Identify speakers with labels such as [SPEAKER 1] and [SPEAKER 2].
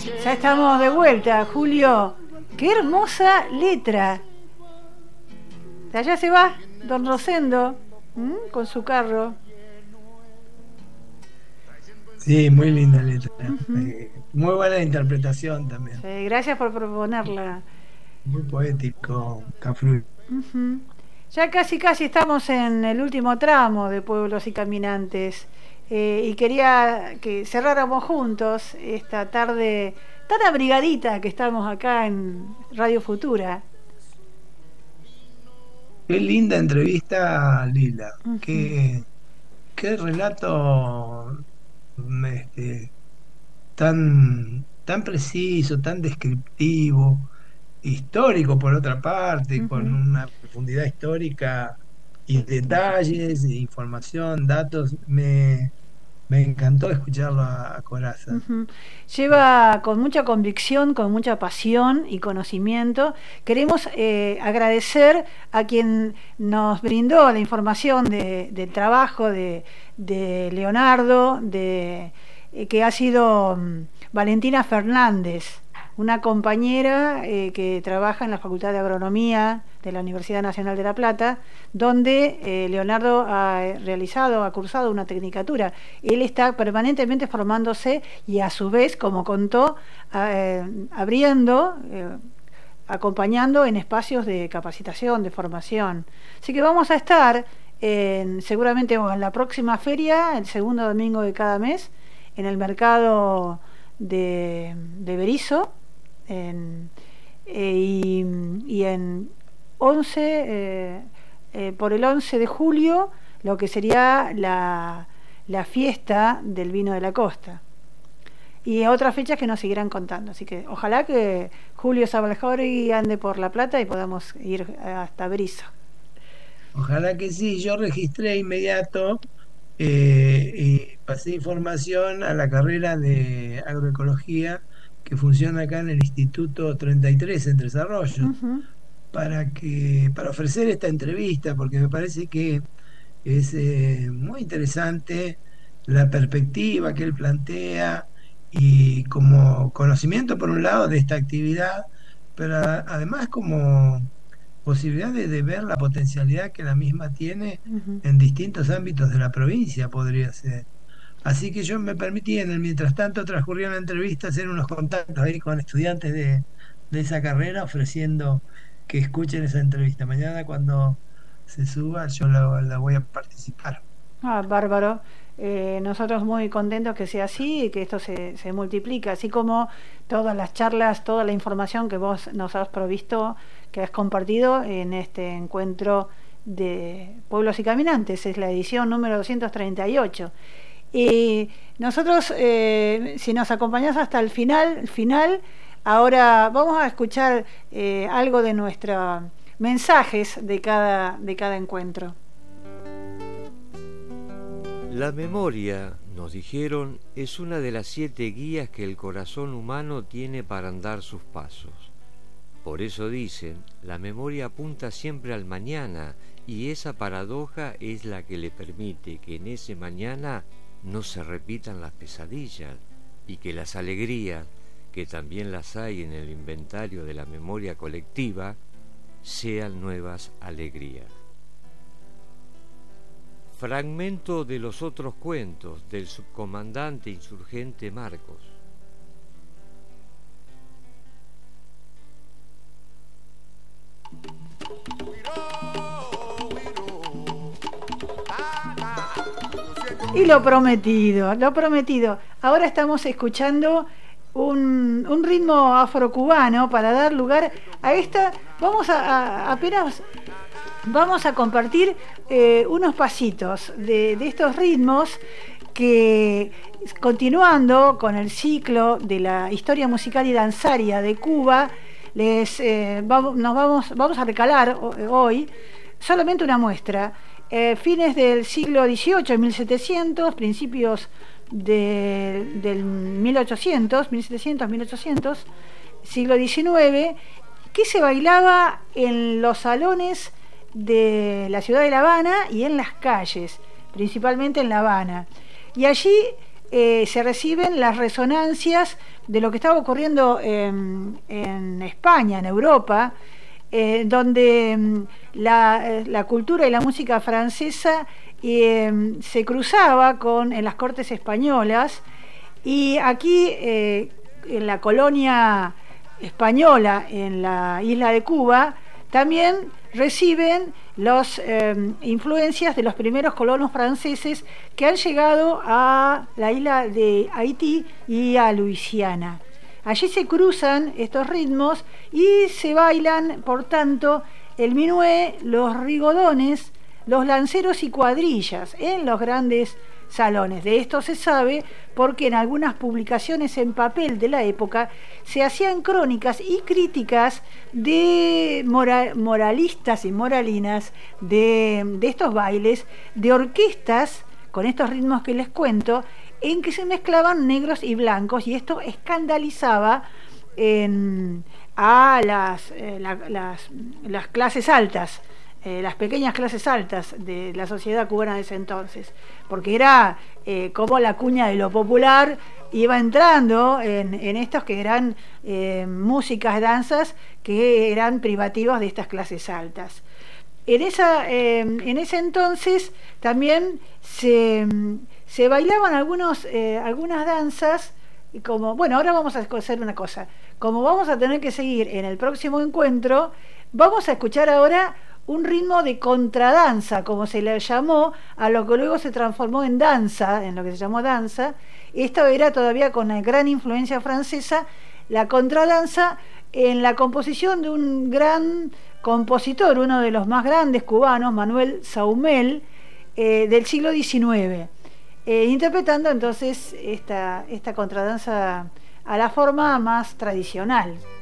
[SPEAKER 1] Ya estamos de vuelta, Julio. ¡Qué hermosa letra! De allá se va don Rosendo, con su carro.
[SPEAKER 2] Sí, muy linda letra.
[SPEAKER 1] Uh-huh.
[SPEAKER 2] Muy buena interpretación también.
[SPEAKER 1] Sí, gracias por proponerla.
[SPEAKER 2] Muy poético, Cafrune.
[SPEAKER 1] Uh-huh. Ya casi estamos en el último tramo de Pueblos y Caminantes. Y quería que cerráramos juntos esta tarde tan abrigadita que estamos acá en Radio Futura.
[SPEAKER 2] Qué linda entrevista, Lila.
[SPEAKER 1] Uh-huh.
[SPEAKER 2] Qué relato este, tan preciso, tan descriptivo, histórico por otra parte, con
[SPEAKER 1] Uh-huh.
[SPEAKER 2] una profundidad histórica y detalles, e información, datos. Me encantó escucharlo a Corazza.
[SPEAKER 1] Uh-huh. Lleva con mucha convicción, con mucha pasión y conocimiento. Queremos agradecer a quien nos brindó la información del trabajo de Leonardo, que ha sido Valentina Fernández, una compañera que trabaja en la Facultad de Agronomía de la Universidad Nacional de La Plata, donde Leonardo ha cursado una tecnicatura. Él está permanentemente formándose y a su vez, como contó, abriendo, acompañando en espacios de capacitación, de formación. Así que vamos a estar seguramente en la próxima feria, el segundo domingo de cada mes, en el mercado de Berisso, y en 11, por el 11 de julio, lo que sería la fiesta del vino de la costa. Y otras fechas que nos seguirán contando. Así que ojalá que Julio Sabaljóregui ande por La Plata y podamos ir hasta Berisso.
[SPEAKER 2] Ojalá que sí, yo registré inmediato y pasé información a la carrera de agroecología que funciona acá en el Instituto 33 en Tres Arroyos,
[SPEAKER 1] Uh-huh.
[SPEAKER 2] para ofrecer esta entrevista, porque me parece que es muy interesante la perspectiva que él plantea y como conocimiento por un lado de esta actividad, pero además como posibilidad de ver la potencialidad que la misma tiene
[SPEAKER 1] Uh-huh.
[SPEAKER 2] en distintos ámbitos de la provincia, podría ser. Así que yo me permití, en el mientras tanto transcurría la entrevista, hacer unos contactos ahí con estudiantes de esa carrera, ofreciendo que escuchen esa entrevista. Mañana cuando se suba, yo la voy a participar.
[SPEAKER 1] Ah, bárbaro. Nosotros muy contentos que sea así y que esto se multiplica, así como todas las charlas, toda la información que vos nos has provisto, que has compartido en este encuentro de Pueblos y Caminantes. Es la edición número 238. Y nosotros, si nos acompañás hasta el final, ahora vamos a escuchar algo de nuestros mensajes de cada encuentro.
[SPEAKER 3] La memoria, nos dijeron, es una de las 7 guías que el corazón humano tiene para andar sus pasos. Por eso dicen, la memoria apunta siempre al mañana, y esa paradoja es la que le permite que en ese mañana no se repitan las pesadillas, y que las alegrías, que también las hay en el inventario de la memoria colectiva, sean nuevas alegrías. Fragmento de los otros cuentos del subcomandante insurgente Marcos.
[SPEAKER 1] Y lo prometido, lo prometido. Ahora estamos escuchando un ritmo afrocubano para dar lugar a esta. Apenas vamos a compartir unos pasitos de estos ritmos que, continuando con el ciclo de la historia musical y danzaria de Cuba, vamos a recalar hoy solamente una muestra. Fines del siglo XVIII, 1700, principios del 1800, 1700, 1800, siglo XIX, que se bailaba en los salones de la ciudad de La Habana y en las calles, principalmente en La Habana. Y allí se reciben las resonancias de lo que estaba ocurriendo en España, en Europa, donde la cultura y la música francesa se cruzaba en las cortes españolas, y aquí en la colonia española, en la isla de Cuba, también reciben las influencias de los primeros colonos franceses que han llegado a la isla de Haití y a Luisiana. Allí se cruzan estos ritmos y se bailan, por tanto, el minué, los rigodones, los lanceros y cuadrillas en los grandes salones. De esto se sabe porque en algunas publicaciones en papel de la época se hacían crónicas y críticas de moralistas y moralinas de estos bailes, de orquestas con estos ritmos que les cuento, en que se mezclaban negros y blancos, y esto escandalizaba a las clases altas, las pequeñas clases altas de la sociedad cubana de ese entonces, porque era como la cuña de lo popular iba entrando en estos que eran músicas, danzas que eran privativas de estas clases altas. En ese entonces también se bailaban algunas danzas, como, bueno, ahora vamos a hacer una cosa, como vamos a tener que seguir en el próximo encuentro, vamos a escuchar ahora un ritmo de contradanza, como se le llamó a lo que luego se transformó en danza, en lo que se llamó danza. Esto era todavía con una gran influencia francesa, la contradanza, en la composición de un gran compositor, uno de los más grandes cubanos, Manuel Saumel, del siglo XIX, interpretando entonces esta contradanza a la forma más tradicional.